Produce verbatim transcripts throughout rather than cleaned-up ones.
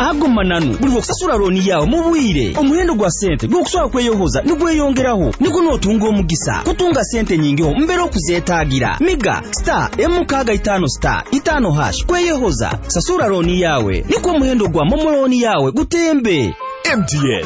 agoma nanu buli okusasula looni yawe mu bwire omuwendo gwa sente gw'okusobola kweyohoza nigweyongeraho nigwo n'otunga omugisa kutunga sente nyingiho mbere okuzeetaagira miga star emu kaaga itaano star itaano hash kweyohoza sasula looni yawe nikwo omuwendo gwa momo looni yawe gutembe. M T N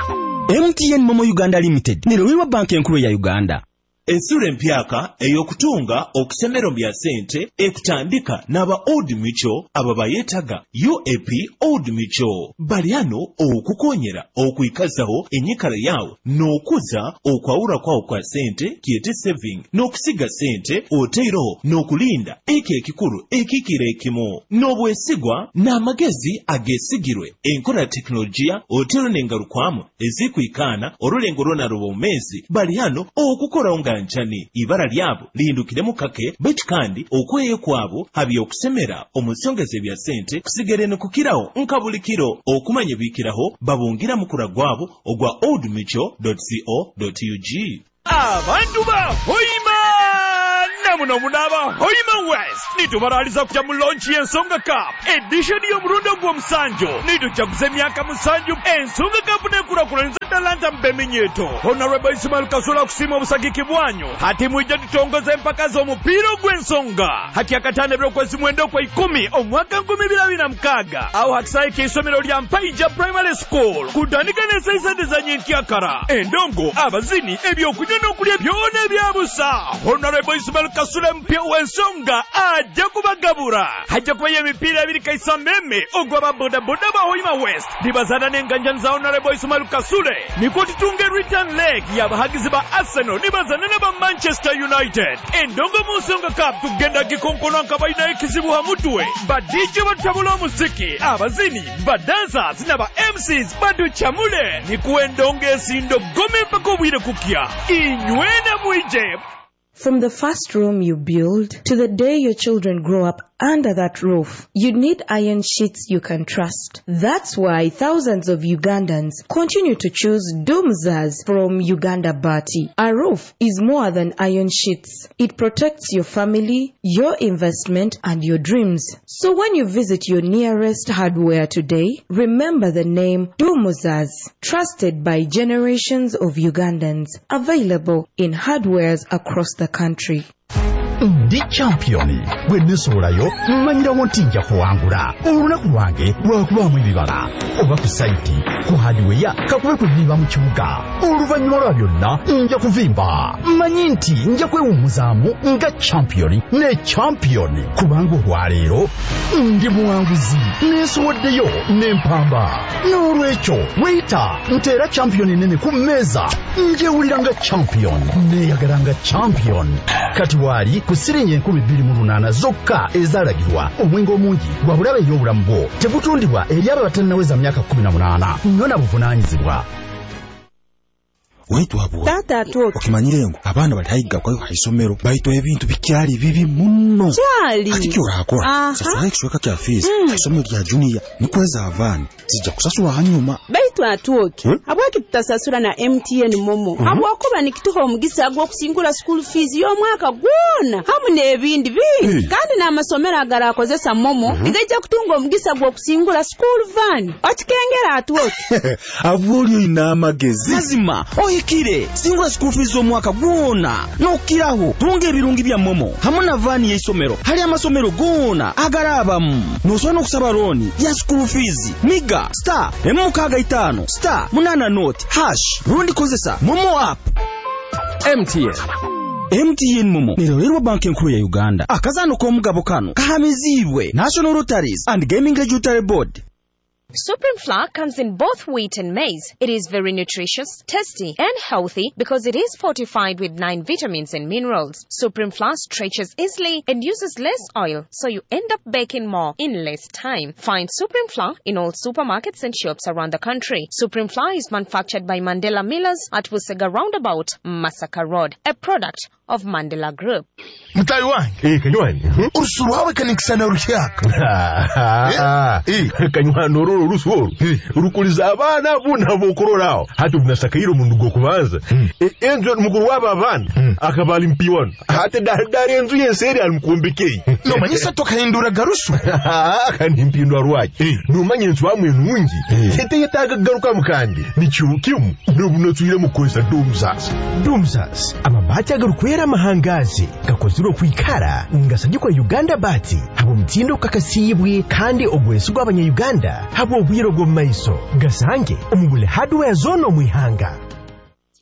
M T N Momo Uganda Limited niruwiwa banki enkulu ya Uganda. Ensura empyaka eyokutunga okusemero bya sente ekutandika n'aba Old Mutual aba bayetaga U A P Old Mutual baliano okukonyera okuyikazaho enyikala yawe n'okuza okwawula kwawo kwa sente kiyete saving n'okusiga sente oteeroho n'okulinda eki ekikulu ekikira ekimu n'obwesigwa n'amagezi agesigirwe enkola ya teknolojiya oteero n'engalukwamu ezikuyikaana olulengo lwona lw'omumezi baliano okukola nchani ibara lyabo lihindukiremu kake betu kandi okweye kwabo habi okusemera omusongeze bya sente kusigere no kukiraho nkabulikiro okumanye bikiraho babungira mukura gwabo ogwa old mutual dot co dot u g. Abantu ba hoima namuno munaba hoima west nitubaraliza kujya mu launch y'ensonga cup edition y'omurundo gw'omusanjo nitujaguza emyaka musanju ensonga cup nekulakulanisa talanta mbeminyeto honorable Ismail Kasula kusima obusagiki bwanyu hati mwijja tutongoza empaka z'omupiira gw'ensonga hati akatane by'okwezi mwenda kwa ikumi omwaka nkumi bibiri na mukaaga awo hakisayi k'isomero lya Mpaija Primary School kutandika n'esente za nyenkyakara endongo abazini ebyokunywa n'okulya byona ebyabusa honorable Ismail Kasula mpya w'ensonga ajja kubagabura hajja kubayo emipiira ebiri kaisameme ogw'aba bodaboda ba Hoima West dibazana n'enganja za honorable Ismail Kasule niko tutunge return leg y'abahagizi ba Arsenal nibazana n'aba Manchester United endongo mu nsonga cup tugenda gikonkono nkabayina ekizibu hamutwe badije batabula omuziki abazini badansa n'aba M Cs baduchamule niku endongo esindo gome mpaka obwire kukya inywena mwije. From the first room you build to the day your children grow up under that roof, you need iron sheets you can trust. That's why thousands of Ugandans continue to choose Dumzas from Uganda Bati. A roof is more than iron sheets. It protects your family, your investment, and your dreams. So when you visit your nearest hardware today, remember the name Dumzas, trusted by generations of Ugandans, available in hardwares across the country. Ndi championi gwenesolayo mmanyirawo nti kuwangula olunaku lwange lwakubamu ebibala oba ku saiti ku hardware kakube kuviva mu kibuga oluvannyuma lwa byonna nja kuvimba mmanyi nti nja kwewummuzaamu nga championi ne championi kubanga olwaleero ndi muwanguzi neesowoddeyo n'empamba n'olwekyo weyita nteera championi nene ku mmeeza njewulira nga champion neeyagala nga champion kati waali ku sirinye enkumi bbiri mu lunaana zokka ezaalagirwa omwenge omungi gwa bulabe ey'obulamu bwo tebutundibwa eri abo batannaweza myaka kumi na munaana nnyo na buvunaanyizibwa. Waitu hapo tata atoke okimanyire ngo abana bali hayiga kwa haisomero baito ebintu bikyali bibi munno cyali atiki urakora sasa ekishweka kya fees mm. haisomero ya junior nikweza avani sija kusasula hanyuma baitu atoke hmm? abwaki tutasasula na M T N Momo mm-hmm. abwakoba nikituho omugisa gwo kusingula school fees yo mwaka gwona hamu nebindi bingi hey. kandi na amasomero agara akozesa Momo mm-hmm. igajja kutunga omugisa gwo kusingula school van akikengera atoke abulyo ina amagezi mazima oyikire singula school fees omwaka gwona nokiraho tunga ebirungi bya Momo hamuna vani y'isomero hali amasomero gona agarabamu nosona okusaba loan ya school fees miga star emu kaaga itaano star munana note hash rundi kozesa Momo app. M T N M T N Momo nirolerwa banki enkulu ya Uganda akazano k'omugabo kano kahamizibwe National Lotteries and Gaming Regulatory Board. Supreme Flour comes in both wheat and maize. It is very nutritious, tasty, and healthy because it is fortified with nine vitamins and minerals. Supreme Flour stretches easily and uses less oil, so you end up baking more in less time. Find Supreme Flour in all supermarkets and shops around the country. Supreme Flour is manufactured by Mandela Millers at Busega Roundabout, Masaka Road, a product of of Mandela Group. Mutayi wange. Eh, kanywani. Urusuru wawe kanikisana rushaka. Eh, kanywani ororo urusuru. Urukuliza abana buna bokororaho. Hati bunasakayiro mu ndugo kubanza. Enzo mukuru waba abana akabali mpiwano. Hati dari enzo yenseri almukumbekeye. No manyisa tokahindura garusu. Kandi mpindwa rwaje. No manyenzo wamwe nungi. Tete yetaga garuka mukandi. Nicyukimu. Nubunotswire mukoza dumzas. Dumzas. Amabati agarukwera mahangazi. Gakoziro kwikara ngasabye kwa Uganda bati. Habo mtindo kakasibwe kandi ogwesu gw'abanya Uganda. Habo bwiro bwo maiso. Gasange umugule hardware zono mwihanga.